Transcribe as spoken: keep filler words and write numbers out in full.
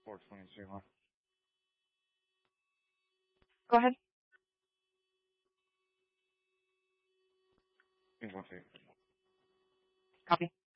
four twenty Seymour. Go ahead. Give me one second. Copy.